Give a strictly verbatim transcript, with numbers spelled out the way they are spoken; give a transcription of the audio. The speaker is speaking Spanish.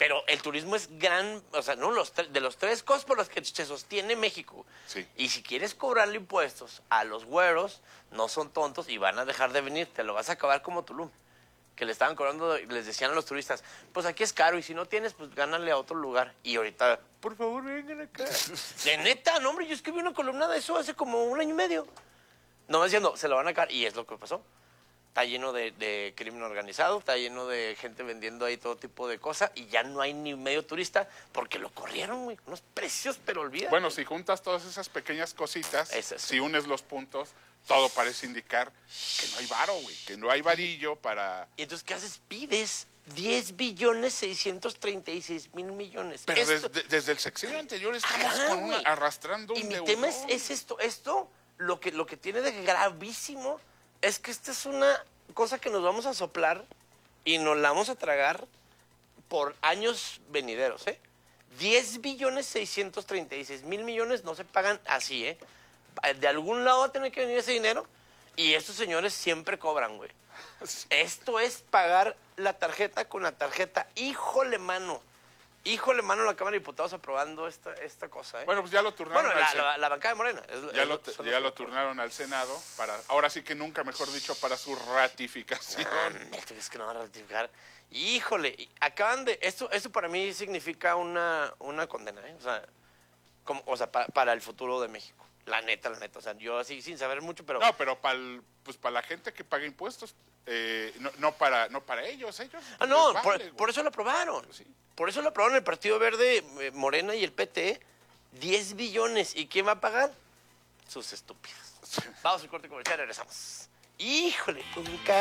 Pero el turismo es gran, o sea, no, los de los tres cosas por las que se sostiene México. Sí. Y si quieres cobrarle impuestos a los güeros, no son tontos y van a dejar de venir. Te lo vas a acabar como Tulum. Que le estaban cobrando, les decían a los turistas, pues aquí es caro y si no tienes, pues gánale a otro lugar. Y ahorita, por favor, vengan acá. De neta, no, hombre, yo escribí una columna de eso hace como un año y medio. No me diciendo, se lo van a acabar. Y es lo que pasó. Está lleno de, de crimen organizado, está lleno de gente vendiendo ahí todo tipo de cosas y ya no hay ni medio turista porque lo corrieron, güey. Unos precios, pero olvídate. Bueno, si juntas todas esas pequeñas cositas, Es eso. si unes los puntos, todo parece indicar que no hay varo, güey, que no hay varillo para... Y entonces, ¿qué haces? Pides diez billones seiscientos treinta y seis mil millones. Pero Esto- desde, desde el sexenio anterior estamos Ajá, con una, güey. arrastrando un Y mi deudor. tema es, es esto, esto lo que, lo que tiene de gravísimo es que esta es una cosa que nos vamos a soplar y nos la vamos a tragar por años venideros, ¿eh? diez billones seiscientos treinta y seis mil millones no se pagan así, ¿eh? De algún lado va a tener que venir ese dinero y estos señores siempre cobran, güey. Esto es pagar la tarjeta con la tarjeta. Híjole, mano. Híjole, mano, la Cámara de Diputados aprobando esta, esta cosa, ¿eh? Bueno, pues ya lo turnaron Bueno, al la, Senado. la, la bancada de Morena. Es- Ya es lo, que son ya los lo que- turnaron al Senado para, ahora sí que nunca, mejor dicho, para su ratificación. Ah, neta, es que no van a ratificar. Híjole, y acaban de... Esto, esto para mí significa una, una condena, ¿eh? O sea, como, o sea pa- para el futuro de México. La neta, la neta. O sea, yo así sin saber mucho, pero... No, pero para pues para la gente que paga impuestos, eh, no, no para no para ellos, ellos. Ah, no, les por, vale, güey. por eso lo aprobaron. Sí. Por eso lo aprobaron el Partido Verde, eh, Morena y el P T. diez billones. ¿Y quién va a pagar? Sus estúpidos. Vamos al corte comercial, regresamos. Híjole, nunca...